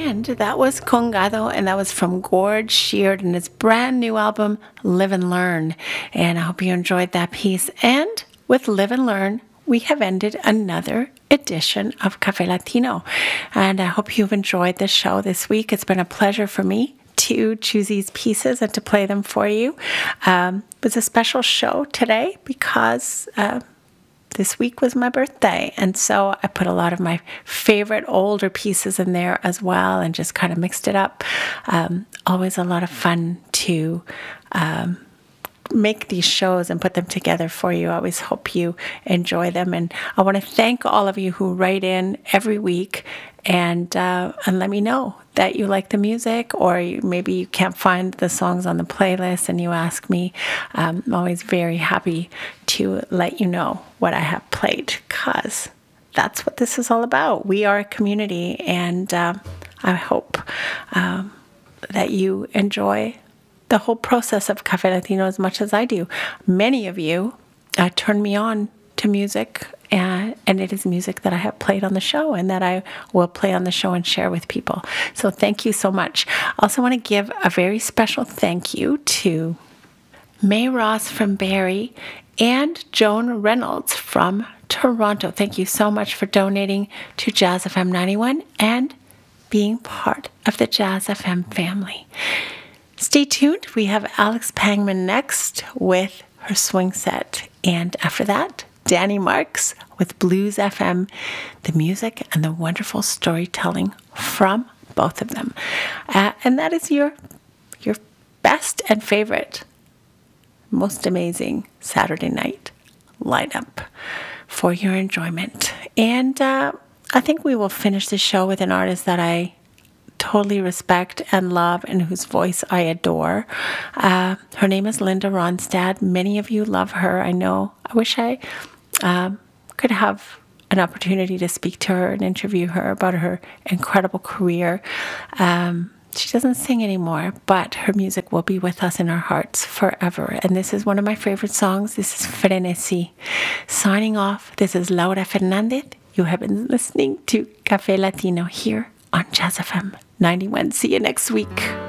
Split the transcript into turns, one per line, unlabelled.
And that was Congado, and that was from Gord Sheard and his brand new album, Live and Learn. And I hope you enjoyed that piece. And with Live and Learn, we have ended another edition of Cafe Latino. And I hope you've enjoyed the show this week. It's been a pleasure for me to choose these pieces and to play them for you. It was a special show today because this week was my birthday, and so I put a lot of my favorite older pieces in there as well and just kind of mixed it up. Always a lot of fun to make these shows and put them together for you. I always hope you enjoy them, and I want to thank all of you who write in every week and let me know that you like the music, or maybe you can't find the songs on the playlist and you ask me. I'm always very happy to let you know what I have played, because that's what this is all about. We are a community, and I hope that you enjoy the whole process of Cafe Latino as much as I do. Many of you turn me on to music, and it is music that I have played on the show and that I will play on the show and share with people. So thank you so much. I also want to give a very special thank you to May Ross from Barrie and Joan Reynolds from Toronto. Thank you so much for donating to Jazz FM 91 and being part of the Jazz FM family. Stay tuned. We have Alex Pangman next with her swing set. And after that, Danny Marks with Blues FM, the music and the wonderful storytelling from both of them. And that is your best and favorite, most amazing Saturday night lineup for your enjoyment. And I think we will finish the show with an artist that I totally respect and love and whose voice I adore. Her name is Linda Ronstadt. Many of you love her. I know. I wish I could have an opportunity to speak to her and interview her about her incredible career. She doesn't sing anymore, but her music will be with us in our hearts forever. And this is one of my favorite songs. This is Frenesi. Signing off, this is Laura Fernandez. You have been listening to Cafe Latino here on Jazz FM 91. See you next week.